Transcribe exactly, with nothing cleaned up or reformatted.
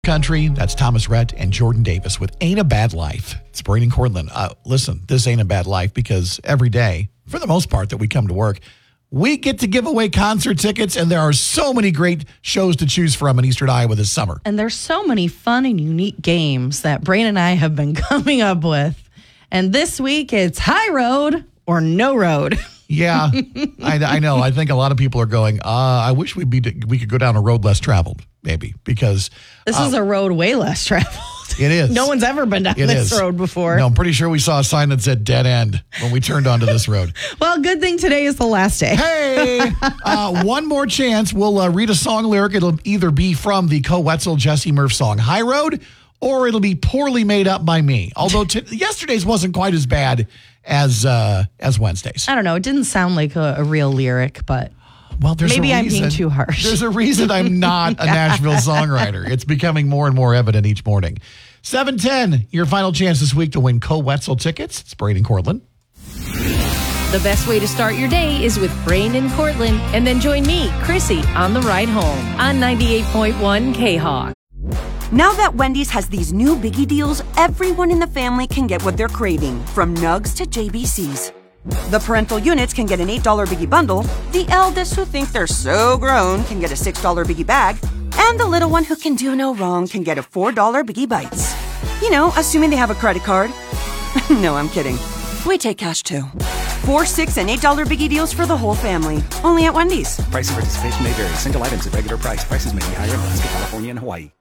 Country, that's Thomas Rhett and Jordan Davis with Ain't a Bad Life. It's Braden Cortland. Uh, listen, this ain't a bad life because every day, for the most part, that we come to work, we get to give away concert tickets, and there are so many great shows to choose from in Eastern Iowa this summer. And there's so many fun and unique games that Braden and I have been coming up with. And this week, it's High Road or No Road. Yeah, I, I know. I think a lot of people are going, uh, I wish we'd be, we could go down a road less traveled, maybe, because... This uh, is a road way less traveled. It is. No one's ever been down it this is. road before. No, I'm pretty sure we saw a sign that said dead end when we turned onto this road. Well, good thing today is the last day. Hey, uh, one more chance. We'll uh, read a song lyric. It'll either be from the Co-Wetzel Jesse Murph song High Road, or it'll be poorly made up by me. Although t- yesterday's wasn't quite as bad as uh, as Wednesday's. I don't know. It didn't sound like a, a real lyric, but well, there's maybe a I'm reason, being too harsh. There's a reason I'm not a Nashville songwriter. It's becoming more and more evident each morning. seven ten, your final chance this week to win Co-Wetzel tickets. It's Braden Cortland. The best way to start your day is with Braden and Cortland, and then join me, Chrissy, on the ride home on ninety-eight point one K-Hawk. Now that Wendy's has these new biggie deals, everyone in the family can get what they're craving, from nugs to J B Cs. The parental units can get an eight dollar biggie bundle, the eldest who think they're so grown can get a six dollar biggie bag, and the little one who can do no wrong can get a four dollar biggie bites. You know, assuming they have a credit card. No, I'm kidding. We take cash too. Four, six, and eight dollar biggie deals for the whole family. Only at Wendy's. Price and participation may vary. Single items at regular price. Prices may be higher in Alaska, California, and Hawaii.